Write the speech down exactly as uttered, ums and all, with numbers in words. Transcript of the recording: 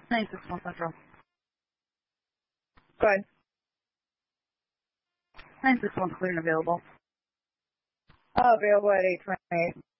nine six one Central. Go ahead. nine six one clear and available. Uh, available at eight twenty-eight.